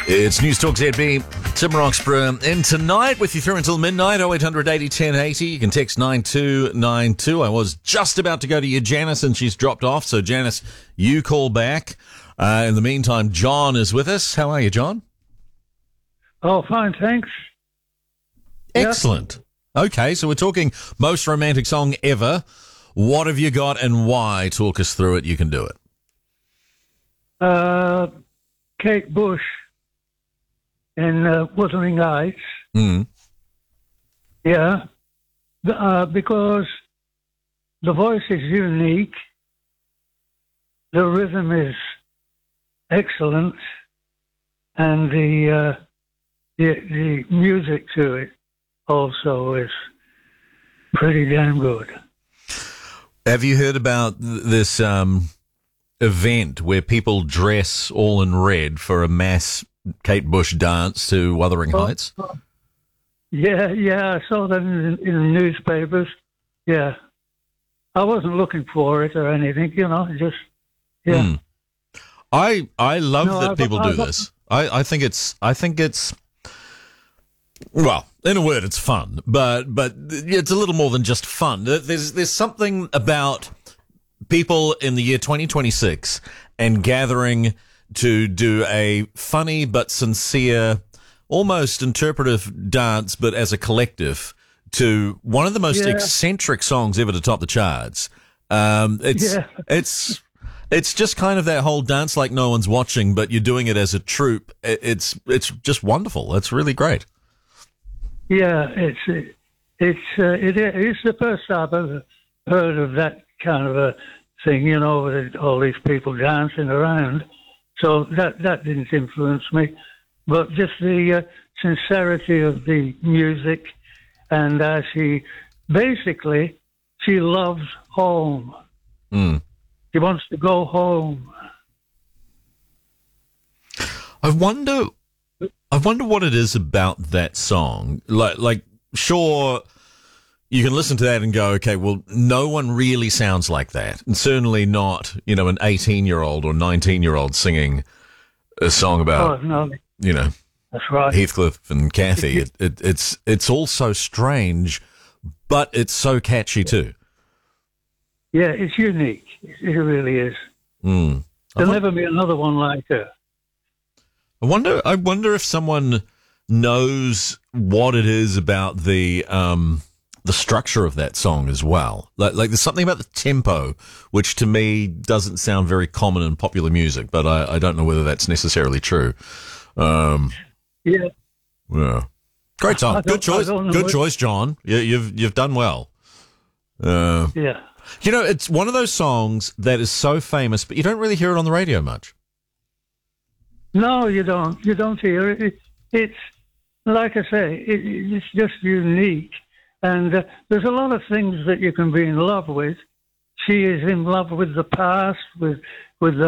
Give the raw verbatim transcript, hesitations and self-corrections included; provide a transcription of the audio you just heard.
It's News Talk Z B, Tim Roxburgh, and tonight with you through until midnight, oh eight hundred eighty ten eighty. You can text nine two nine two. I was just about to go to you, Janice, and she's dropped off. So, Janice, you call back. Uh, in the meantime, John is with us. How are you, John? Oh, fine, thanks. Excellent. Yeah. Okay, so we're talking most romantic song ever. What have you got and why? Talk us through it. You can do it. Uh, Kate Bush in uh, Wuthering Heights. Mm. Yeah, uh, because the voice is unique, the rhythm is excellent, and the uh, the, the music to it also is pretty damn good. Have you heard about th- this um, event where people dress all in red for a mass Kate Bush dance to Wuthering Oh, Heights? oh, Yeah, yeah, I saw that in, in the newspapers. Yeah. I wasn't looking for it or anything, you know, just, yeah. Mm. I I love No, that I've- people do I've- this. I, I think it's I think it's well, in a word, it's fun, but but it's a little more than just fun. There's there's something about people in the year twenty twenty-six and gathering to do a funny but sincere, almost interpretive dance, but as a collective, to one of the most Yeah. eccentric songs ever to top the charts. Um, it's Yeah. it's it's just kind of that whole dance like no one's watching, but you're doing it as a troupe. It- It's it's just wonderful. It's really great. Yeah, it's, it's, uh, it is the first I've ever heard of that kind of a thing, you know, with all these people dancing around. So that, that didn't influence me. But just the uh, sincerity of the music, and uh, she basically, she loves home. Mm. She wants to go home. I wonder, I wonder what it is about that song. Like, like, sure, you can listen to that and go, okay, well, no one really sounds like that, and certainly not, you know, an eighteen-year-old or nineteen-year-old singing a song Oh, about, no, you know, that's right. Heathcliff and Kathy. It, it, it's it's all so strange, but it's so catchy too. Yeah, it's unique. It really is. Mm. I There'll won- never be another one like her. I wonder. I wonder if someone knows what it is about the um, the structure of that song as well. Like, like there's something about the tempo which, to me, doesn't sound very common in popular music. But I, I don't know whether that's necessarily true. Um, Yeah. yeah, great song. I don't- Good choice. I don't know Good what- choice, John. You, you've you've done well. Uh, Yeah. you know, it's one of those songs that is so famous, but you don't really hear it on the radio much. No, you don't. You don't hear it. it it's like I say, it, it's just unique. And uh, there's a lot of things that you can be in love with. She is in love with the past, with with the